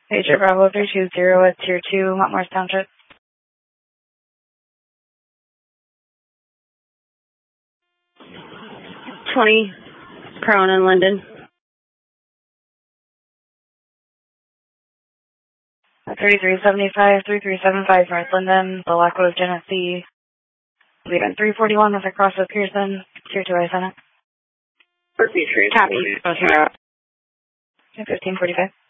Pager Bravo 320 at Tier 2, Montmorris Township. 20, Crown and Linden. 3375, 3375 North Linden, the Lackawanna, Genesee. Leaving 341 with a cross of Pearson, Tier 2 I Senate. Copy. 1545.